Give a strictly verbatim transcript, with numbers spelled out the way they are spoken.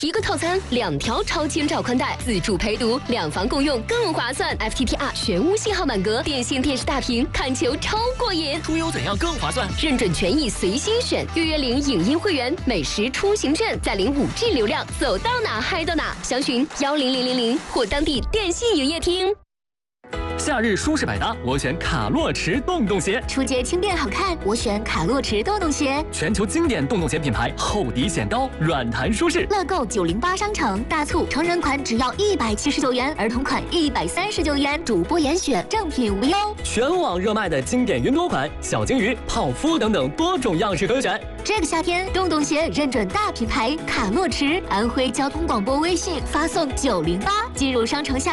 一个套餐，两条超千兆宽带，自助陪读，两房共用更划算。F T T R 全屋信号满格，电信电视大屏，看球超过瘾。 出游怎样更划算？ 认准权益随心选，预约领影音会员，每时出行券，再领五 G 流量，走到哪嗨到哪。详询幺零零零零或当地电信营业厅。 夏日舒适百搭，我选卡洛驰洞洞鞋。 出街轻便好看，我选卡洛驰洞洞鞋。 全球经典洞洞鞋品牌，厚底显高，软弹舒适。 乐购九零八商城大促，成人款只要一百七十九元，儿童款一百三十九元，主播严选，正品无忧。 全网热卖的经典云朵款、小金鱼、泡芙等等多种样式可选。 这个夏天，洞洞鞋认准大品牌卡洛驰，安徽交通广播微信发送九零八，进入商城下。